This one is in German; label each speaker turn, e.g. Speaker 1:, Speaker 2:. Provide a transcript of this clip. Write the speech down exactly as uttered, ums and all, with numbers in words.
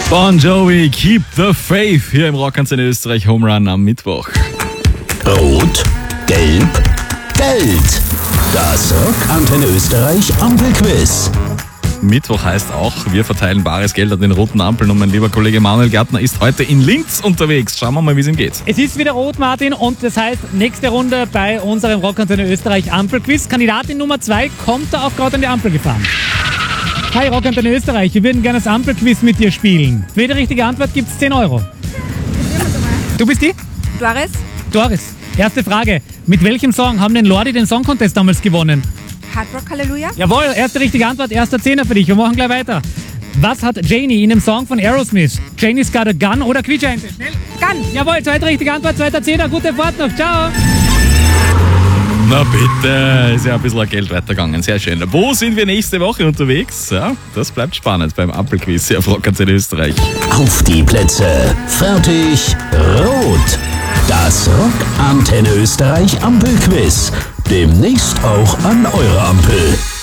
Speaker 1: Bon Jovi, Keep the Faith, hier im Rockantenne Österreich Home Run am Mittwoch.
Speaker 2: Rot, Gelb, Geld. Das Rockantenne Österreich Ampelquiz.
Speaker 1: Mittwoch heißt auch, wir verteilen bares Geld an den roten Ampeln und mein lieber Kollege Manuel Gärtner ist heute in Linz unterwegs. Schauen wir mal, wie es ihm geht.
Speaker 3: Es ist wieder rot, Martin, und das heißt, nächste Runde bei unserem Rockantenne Österreich Ampelquiz. Kandidatin Nummer zwei kommt da auch gerade an die Ampel gefahren. Hi, Rockantenne Österreich, wir würden gerne das Ampelquiz mit dir spielen. Für jede richtige Antwort gibt es zehn Euro. Du bist die?
Speaker 4: Doris?
Speaker 3: Doris. Erste Frage. Mit welchem Song haben denn Lordi den Song Contest damals gewonnen?
Speaker 4: Hard Rock Halleluja?
Speaker 3: Jawohl, erste richtige Antwort, erster Zehner für dich. Wir machen gleich weiter. Was hat Janie in dem Song von Aerosmith? Janie's Got a Gun oder Quietscheente? Schnell.
Speaker 4: Gun.
Speaker 3: Jawohl, zweite richtige Antwort, zweiter Zehner. Gute Fahrt noch. Ciao.
Speaker 1: Na bitte, ist ja ein bisschen Geld weitergegangen. Sehr schön. Wo sind wir nächste Woche unterwegs? Ja, das bleibt spannend beim Ampelquiz hier auf Rockantenne Österreich.
Speaker 2: Auf die Plätze, fertig, rot. Das Rockantenne Österreich Ampelquiz. Demnächst auch an eurer Ampel.